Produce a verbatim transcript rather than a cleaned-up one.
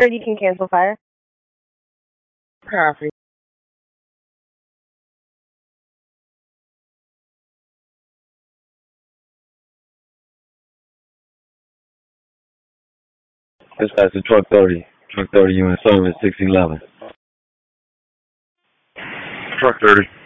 thirty can cancel fire. Copy. Dispatch to truck thirty. Truck thirty, you in service, six eleven. Truck thirty.